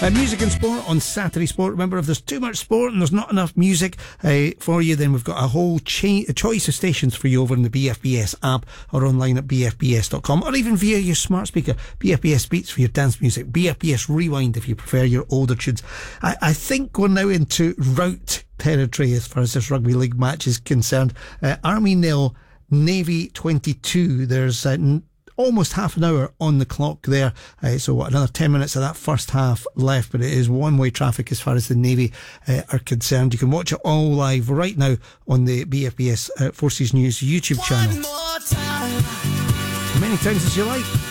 Music and sport on Saturday Sport. Remember, if there's too much sport and there's not enough music for you, then we've got a whole choice of stations for you over in the BFBS app or online at bfbs.com, or even via your smart speaker. BFBS Beats for your dance music, BFBS Rewind if you prefer your older tunes. I think we're now into rout territory as far as this rugby league match is concerned. Army 0, Navy 22. There's almost half an hour on the clock there, so another 10 minutes of that first half left, but it is one-way traffic as far as the Navy are concerned. You can watch it all live right now on the BFBS Forces News YouTube channel. Many times as you like.